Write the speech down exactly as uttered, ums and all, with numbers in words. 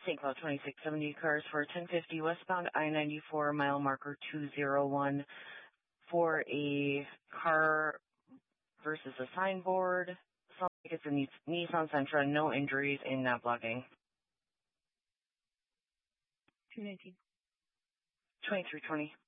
Saint Cloud twenty-six seventy cars for ten fifty westbound I ninety-four mile marker two zero one for a car versus a signboard. Sounds like it's a Nissan Sentra, no injuries and not blocking. two nineteen. twenty-three twenty.